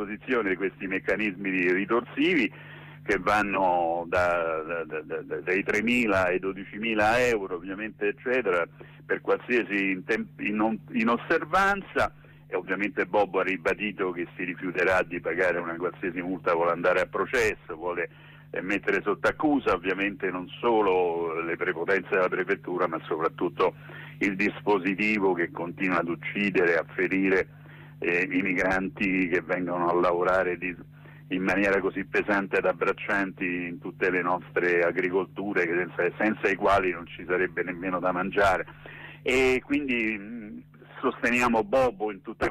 di questi meccanismi ritorsivi che vanno dai 3.000 ai 12.000 euro, ovviamente, eccetera, per qualsiasi inosservanza. E ovviamente Bobo ha ribadito che si rifiuterà di pagare una qualsiasi multa, vuole andare a processo, vuole mettere sotto accusa ovviamente non solo le prepotenze della prefettura, ma soprattutto il dispositivo che continua ad uccidere, a ferire i migranti che vengono a lavorare in maniera così pesante ed abbraccianti in tutte le nostre agricolture, senza i quali non ci sarebbe nemmeno da mangiare. E quindi sosteniamo Bobo in tutta